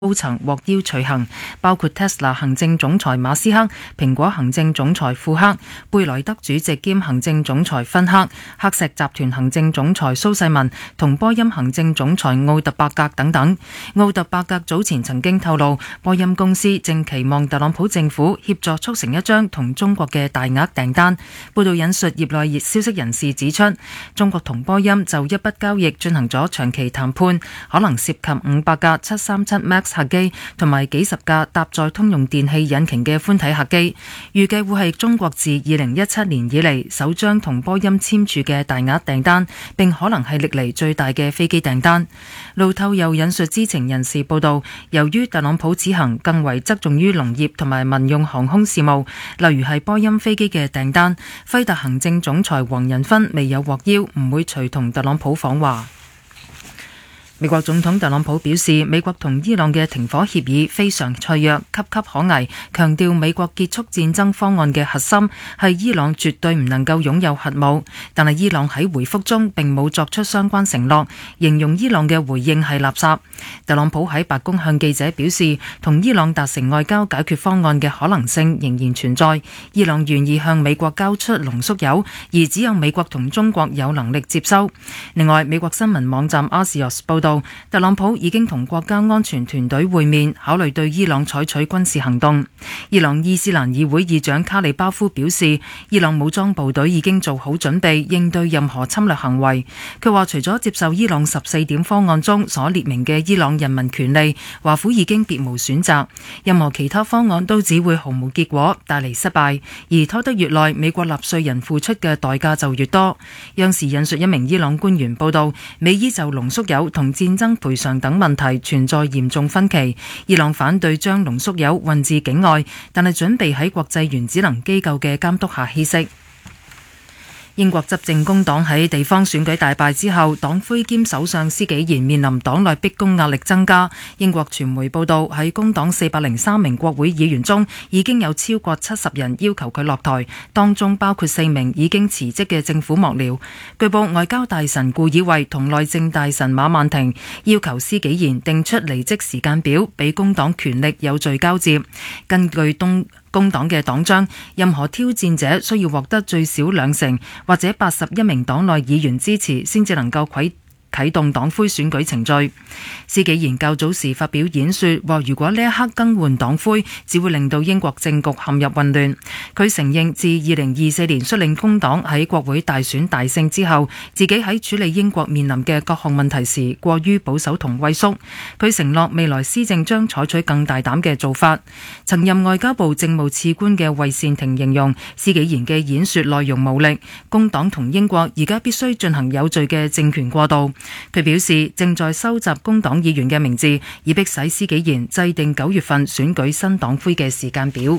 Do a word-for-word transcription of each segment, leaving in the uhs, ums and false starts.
高層獲邀隨行，包括 Tesla 行政總裁馬斯克、蘋果行政總裁庫克、貝萊德主席兼行政總裁芬克、黑石集團行政總裁蘇世民同波音行政總裁奧特伯格等等。奧特伯格早前曾經透露，波音公司正期望特朗普政府協助促成一張同中國嘅大額訂單。報道引述業內熱消息人士指出，中國同波音就一筆交易進行咗長期談判，可能涉及五百架七三七 MAX 客機同埋幾十架搭載通用電氣引擎嘅寬體客機，預計會係中國自二零一七年以嚟首張同波音簽署嘅大額訂單，並可能係歷嚟最大嘅飛機訂單。路透又引述知情人士報道，由於特朗普此行更為側重於農業同埋民用航空事務，例如係波音飛機嘅訂單，輝達行政總裁黃仁勳未有獲邀，唔會隨同特朗普訪華。美國總統特朗普表示，美國同伊朗嘅停火協議非常脆弱，岌岌可危，強調美國結束戰爭方案嘅核心係伊朗絕對唔能夠擁有核武，但係伊朗喺回覆中並冇作出相關承諾，形容伊朗嘅回應係垃圾。特朗普喺白宮向記者表示，同伊朗達成外交解決方案嘅可能性仍然存在，伊朗願意向美國交出濃縮鈾，而只有美國同中國有能力接收。另外，美國新聞網站 Axios 報道，特朗普已經同國家安全團隊會面，考慮對伊朗採取軍事行動。伊朗伊斯蘭議會議長卡里巴夫表示，伊朗武裝部隊已經做好準備應對任何侵略行為。佢話除咗接受伊朗十四點方案中所列明嘅伊朗人民權利，華府已經別無選擇，任何其他方案都只會毫無結果，帶嚟失敗，而拖得越耐，美國納稅人付出嘅代價就越多。央視引述一名伊朗官員報道，美伊就濃縮鈾同戰爭賠償等問題存在嚴重分歧，伊朗反對將濃縮鈾運至境外，但係準備喺國際原子能機構嘅監督下稀釋。英國執政工黨喺地方選舉大敗之後，黨魁兼首相施紀賢面臨黨內逼宮壓力增加。英國傳媒報道，喺工黨四百零三名國會議員中，已經有超過七十人要求佢落台，當中包括四名已經辭職嘅政府幕僚。據報，外交大臣顧爾惠同內政大臣馬曼婷要求施紀賢定出離職時間表，俾工黨權力有序交接。根據東工黨嘅黨章，任何挑戰者需要獲得最少兩成或者八十一名黨內議員支持，先至能夠啟啟動黨魁選舉程序。施紀賢較早時發表演說，話如果呢一刻更換黨魁，只會令到英國政局陷入混亂。佢承認自二零二四年率領工黨喺國會大選大勝之後，自己喺處理英國面臨嘅各項問題時過於保守同畏縮。佢承諾未來施政將採取更大膽嘅做法。曾任外交部政務次官嘅衛善庭形容施紀賢嘅演說內容無力，工黨同英國而家必須進行有序嘅政權過渡。佢表示正在收集工黨議員嘅名字，以迫使施紀賢制定九月份選舉新黨魁嘅時間表。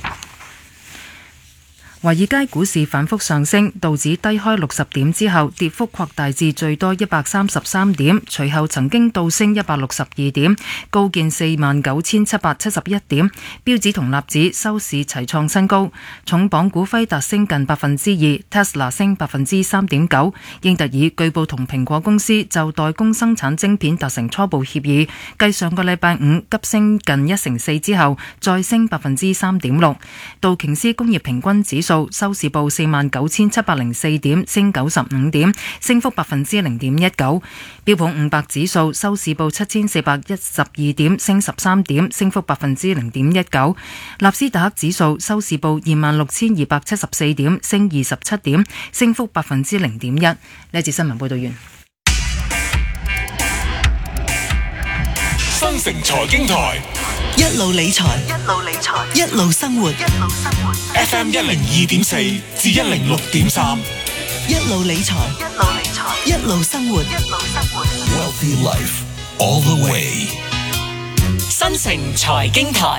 華爾街股市反覆上升，道指低開六十點之後，跌幅擴大至最多一百三十三點，隨後曾經倒升一百六十二點，高見四萬九千七百七十一點。標指同納指收市齊創新高，重磅股輝達升近百分之二 ，Tesla 升百分之三點九。英特爾據報同蘋果公司就代工生產晶片達成初步協議，繼上個禮拜五急升近一成四之後，再升百分之三點六。道瓊斯工業平均指數收市報四萬九千七百零四點，升九十五點，升幅百分之零點一九。標普五百指數收市報七千四百一十二點，升十三點，升幅百分之零點一九。納斯達克指數收市報二萬六千二百七十四點，升二十七點，升幅百分之零點一。呢一節新聞報道完。 新城財經台一路理財，一路理財，一路生活，一路生活。 F M 一零二點四至一零六點三， 一路理財，一路理財，一路生活，一路生活。 Wealthy Life all the way。 新城財經台，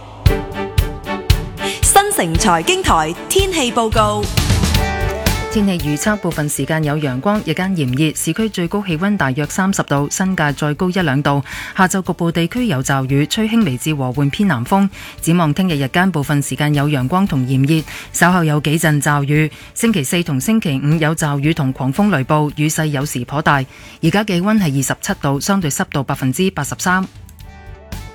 新城財經台天氣報告。 天氣預測，部分時間有陽光，日間炎熱，市區最高氣溫大約三十度，新界再高一兩度。下晝局部地區有驟雨，吹輕微至和緩偏南風。展望聽日日間部分時間有陽光同炎熱，稍後有幾陣驟雨。星期四同星期五有驟雨同狂風雷暴，雨勢有時頗大。而家氣溫係二十七度，相對濕度百分之八十三。